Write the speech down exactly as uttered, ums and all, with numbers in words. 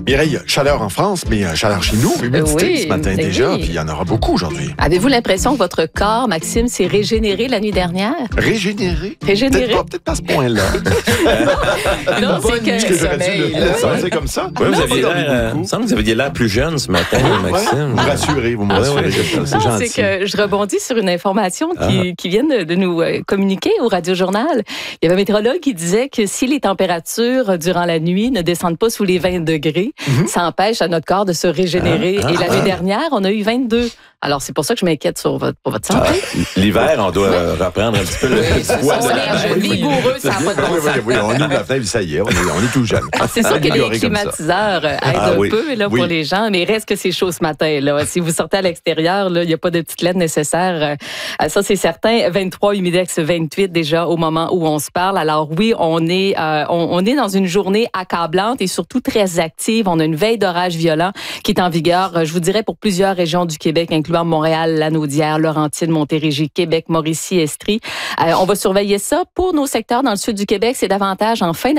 Mireille, chaleur en France, mais euh, chaleur chez nous, humidité oui, ce matin oui. déjà, puis il y en aura beaucoup aujourd'hui. Avez-vous l'impression que votre corps, Maxime, s'est régénéré la nuit dernière? Régénéré? Régénéré? Peut-être pas, peut-être pas à ce point-là. Non, c'est Est-ce que que... j'aurais dû le sommeil, là. penser comme ça? Oui, vous Non, aviez pas dormi l'air, euh, il beaucoup. me semble que vous aviez l'air plus jeune ce matin, Maxime. Vous me rassurez, vous me Ouais, rassurez. ouais. comme ça, Non, C'est gentil. c'est que je rebondis sur une information qui, qui vient de, de nous euh, communiquer au Radio-Journal. Il y avait un météorologue qui disait que si les températures euh, durant la nuit ne descendent pas sous les vingt degrés, ça empêche à notre corps de se régénérer. Ah, ah, Et l'année ah. dernière, on a eu vingt-deux. Alors, c'est pour ça que je m'inquiète sur votre, pour votre santé. Ah, l'hiver, on doit euh, reprendre un petit peu le poids. On est vigoureux, ça n'a pas de Oui, bon oui, sens. oui, on ouvre la fenêtre, ça y est, on est, on est tout jeune. Ah, c'est sûr que les Améliorer comme ça. climatiseurs euh, aident Ah, un oui. peu là, Oui. pour les gens, mais reste que c'est chaud ce matin. Là. Si vous sortez à l'extérieur, là, il n'y a pas de petite laine nécessaire. Euh, ça, c'est certain. vingt-trois, humidex vingt-huit déjà au moment où on se parle. Alors oui, on est, euh, on, on est dans une journée accablante et surtout très active. On a une veille d'orage violent qui est en vigueur, euh, je vous dirais, pour plusieurs régions du Québec, incluant Montréal, Lanaudière, Laurentides, Montérégie, Québec, Mauricie, Estrie. Euh, on va surveiller ça. Pour nos secteurs dans le sud du Québec, c'est davantage en fin